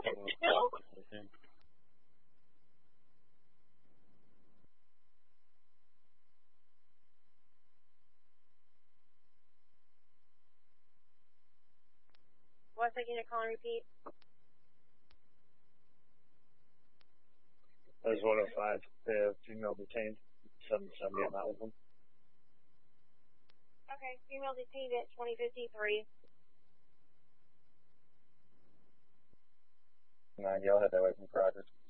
What's taking a call and repeat? There's 105. The female detained. 770 on that one. Okay, female detained at 2053. Y'all head that way from Crockett.